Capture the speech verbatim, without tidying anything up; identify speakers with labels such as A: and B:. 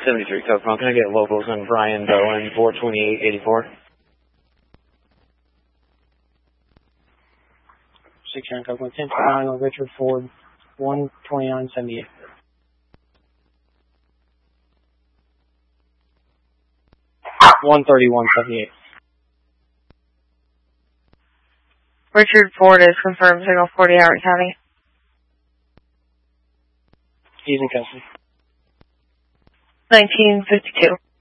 A: seventy-three, Coconut. Can I get locals on Brian Bowen, four twenty-eight eighty-four?
B: six nine Coconut, ten nine on Richard Ford, one twenty-nine seventy-eight. one thirty-one seventy-eight.
C: Richard Ford is confirmed, signal forty, Howard County.
B: He's in custody.
C: nineteen fifty-two.